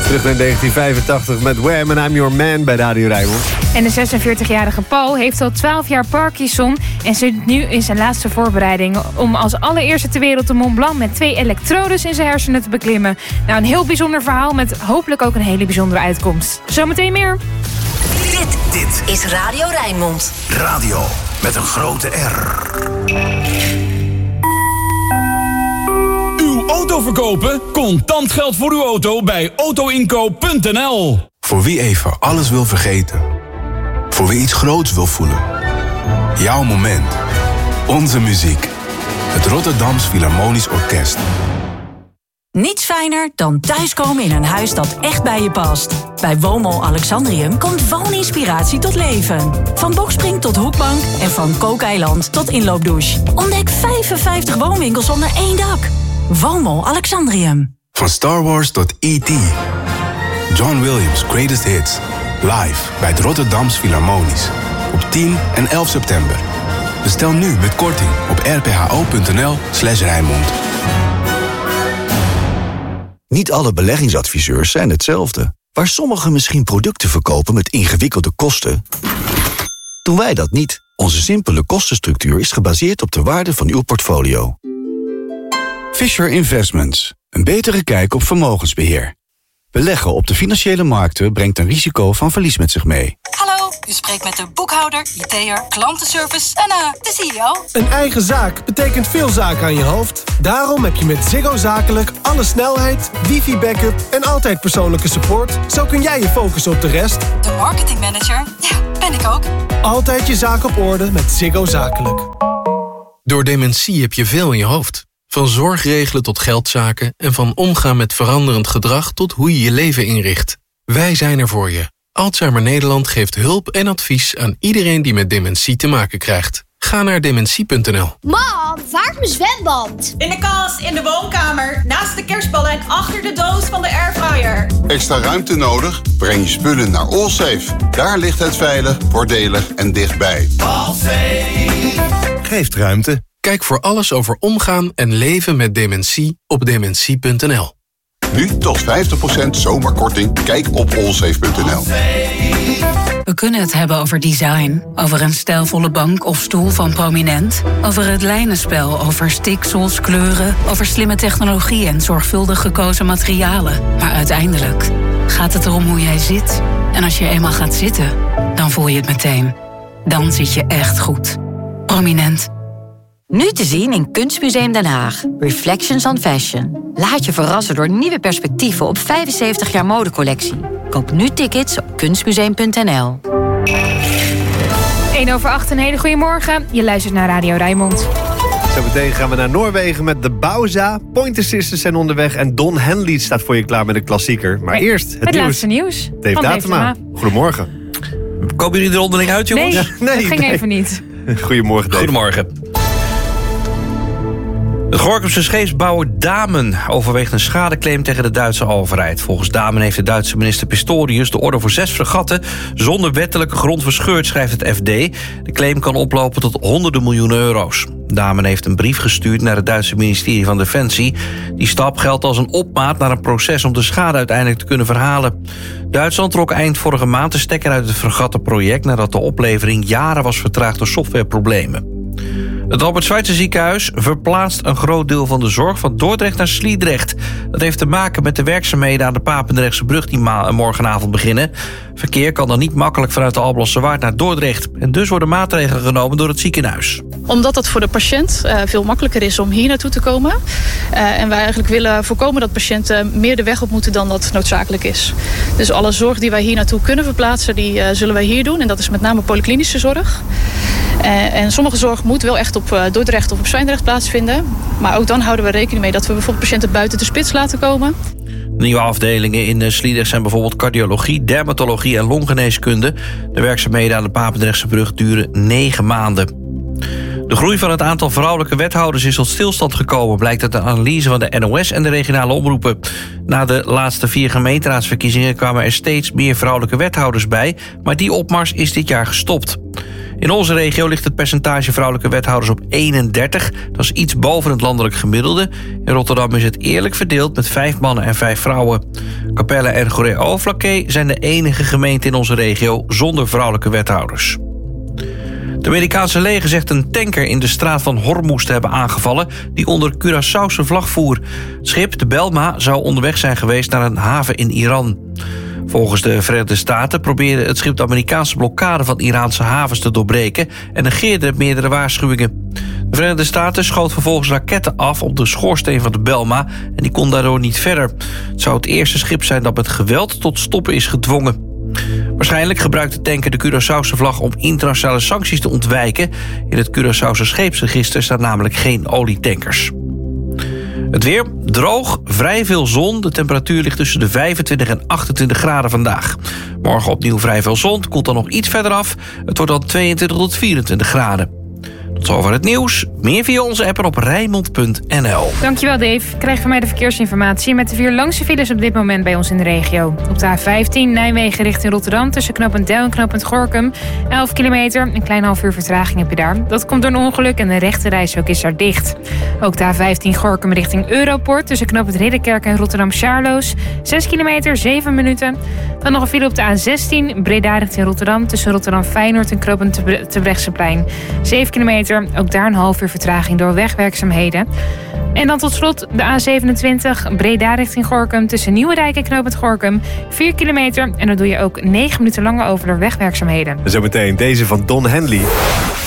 Terug naar 1985 met Wham! And I'm Your Man bij Radio Rijnmond. En de 46-jarige Paul heeft al 12 jaar Parkinson en zit nu in zijn laatste voorbereiding om als allereerste ter wereld de Mont Blanc met 2 elektrodes in zijn hersenen te beklimmen. Nou, een heel bijzonder verhaal met hopelijk ook een hele bijzondere uitkomst. Zometeen meer. Dit is Radio Rijnmond. Radio met een grote R. Uw auto verkopen? Contant geld voor uw auto bij autoinkoop.nl. Voor wie even alles wil vergeten. Voor wie iets groots wil voelen. Jouw moment. Onze muziek. Het Rotterdams Philharmonisch Orkest. Niets fijner dan thuiskomen in een huis dat echt bij je past. Bij Woonmol Alexandrium komt wooninspiratie tot leven. Van bokspring tot hoekbank en van kookeiland tot inloopdouche. Ontdek 55 woonwinkels onder één dak. Woonmol Alexandrium. Van Star Wars tot E.T. John Williams' Greatest Hits. Live bij het Rotterdams Philharmonisch. Op 10 en 11 september. Bestel nu met korting op rpho.nl/Rijnmond. Niet alle beleggingsadviseurs zijn hetzelfde. Waar sommigen misschien producten verkopen met ingewikkelde kosten, doen wij dat niet. Onze simpele kostenstructuur is gebaseerd op de waarde van uw portfolio. Fisher Investments. Een betere kijk op vermogensbeheer. Beleggen op de financiële markten brengt een risico van verlies met zich mee. Hallo, u spreekt met de boekhouder, IT'er, klantenservice en de CEO. Een eigen zaak betekent veel zaken aan je hoofd. Daarom heb je met Ziggo Zakelijk alle snelheid, wifi-backup en altijd persoonlijke support. Zo kun jij je focussen op de rest. De marketingmanager? Ja, ben ik ook. Altijd je zaak op orde met Ziggo Zakelijk. Door dementie heb je veel in je hoofd. Van zorg regelen tot geldzaken en van omgaan met veranderend gedrag tot hoe je je leven inricht. Wij zijn er voor je. Alzheimer Nederland geeft hulp en advies aan iedereen die met dementie te maken krijgt. Ga naar dementie.nl. Mam, waar is mijn zwembad? In de kast, in de woonkamer, naast de kerstballen en achter de doos van de airfryer. Extra ruimte nodig? Breng je spullen naar Allsafe. Daar ligt het veilig, voordelig en dichtbij. Allsafe geeft ruimte. Kijk voor alles over omgaan en leven met dementie op dementie.nl. Nu tot 50% zomerkorting. Kijk op allsafe.nl. We kunnen het hebben over design, over een stijlvolle bank of stoel van Prominent, over het lijnenspel, over stiksels, kleuren, over slimme technologie en zorgvuldig gekozen materialen. Maar uiteindelijk gaat het erom hoe jij zit. En als je eenmaal gaat zitten, dan voel je het meteen. Dan zit je echt goed. Prominent. Nu te zien in Kunstmuseum Den Haag. Reflections on Fashion. Laat je verrassen door nieuwe perspectieven op 75 jaar modecollectie. Koop nu tickets op kunstmuseum.nl. 1:08, een hele goede morgen. Je luistert naar Radio Rijnmond. Zo meteen gaan we naar Noorwegen met de Bauza. Pointer Sisters zijn onderweg en Don Henley staat voor je klaar met een klassieker. Maar eerst het laatste nieuws. Dave Datema. Goedemorgen. Komen jullie er onderling uit, jongens? Nee, dat ging even niet. Goedemorgen, Dave. Goedemorgen. De Gorinchamse scheepsbouwer Damen overweegt een schadeclaim tegen de Duitse overheid. Volgens Damen heeft de Duitse minister Pistorius de order voor 6 fregatten zonder wettelijke grond verscheurd, schrijft het FD. De claim kan oplopen tot honderden miljoenen euro's. Damen heeft een brief gestuurd naar het Duitse ministerie van Defensie. Die stap geldt als een opmaat naar een proces om de schade uiteindelijk te kunnen verhalen. Duitsland trok eind vorige maand de stekker uit het fregattenproject nadat de oplevering jaren was vertraagd door softwareproblemen. Het Albert Schweitzer ziekenhuis verplaatst een groot deel van de zorg van Dordrecht naar Sliedrecht. Dat heeft te maken met de werkzaamheden aan de Papendrechtse brug die morgenavond beginnen. Verkeer kan dan niet makkelijk vanuit de Alblasserwaard naar Dordrecht. En dus worden maatregelen genomen door het ziekenhuis. Omdat het voor de patiënt veel makkelijker is om hier naartoe te komen. En wij eigenlijk willen voorkomen dat patiënten meer de weg op moeten dan dat noodzakelijk is. Dus alle zorg die wij hier naartoe kunnen verplaatsen, die zullen wij hier doen. En dat is met name polyklinische zorg. En sommige zorg moet wel echt op Dordrecht of op Zwijndrecht plaatsvinden. Maar ook dan houden we rekening mee dat we bijvoorbeeld patiënten buiten de spits laten komen. Nieuwe afdelingen in Sliedrecht zijn bijvoorbeeld cardiologie, dermatologie en longgeneeskunde. De werkzaamheden aan de Papendrechtse brug duren 9 maanden. De groei van het aantal vrouwelijke wethouders is tot stilstand gekomen, blijkt uit een analyse van de NOS en de regionale omroepen. Na de laatste 4 gemeenteraadsverkiezingen kwamen er steeds meer vrouwelijke wethouders bij, maar die opmars is dit jaar gestopt. In onze regio ligt het percentage vrouwelijke wethouders op 31. Dat is iets boven het landelijk gemiddelde. In Rotterdam is het eerlijk verdeeld met 5 mannen en 5 vrouwen. Capelle en Goeree-Overflakkee zijn de enige gemeenten in onze regio zonder vrouwelijke wethouders. Het Amerikaanse leger zegt een tanker in de straat van Hormuz te hebben aangevallen die onder Curaçaose vlag voer. Het schip, de Belma, zou onderweg zijn geweest naar een haven in Iran. Volgens de Verenigde Staten probeerde het schip de Amerikaanse blokkade van Iraanse havens te doorbreken en negeerde meerdere waarschuwingen. De Verenigde Staten schoot vervolgens raketten af op de schoorsteen van de Belma en die kon daardoor niet verder. Het zou het eerste schip zijn dat met geweld tot stoppen is gedwongen. Waarschijnlijk gebruikt de tanker de Curaçaose vlag om internationale sancties te ontwijken. In het Curaçaose scheepsregister staan namelijk geen olietankers. Het weer droog, vrij veel zon. De temperatuur ligt tussen de 25 en 28 graden vandaag. Morgen opnieuw vrij veel zon, het koelt dan nog iets verder af. Het wordt dan 22 tot 24 graden. Tot zover het nieuws. Meer via onze app en op Rijnmond.nl. Dankjewel Dave. Krijg van mij de verkeersinformatie met de 4 langste files op dit moment bij ons in de regio. Op de A15 Nijmegen richting Rotterdam tussen knooppunt Deil en knooppunt Gorinchem. 11 kilometer, een klein half uur vertraging heb je daar. Dat komt door een ongeluk en de rechte reishok is daar dicht. Ook de A15 Gorinchem richting Europort tussen knooppunt Ridderkerk en Rotterdam-Charloes. 6 kilometer, 7 minuten. Dan nog een file op de A16 Breda richting Rotterdam tussen Rotterdam-Feyenoord en knooppunt Terbrechtseplein. 7 kilometer. Ook daar een half uur vertraging door wegwerkzaamheden. En dan tot slot de A27 Breda richting Gorinchem tussen Nieuwedijk en knooppunt Gorinchem. 4 kilometer en dan doe je ook 9 minuten langer over door wegwerkzaamheden. Zometeen deze van Don Henley.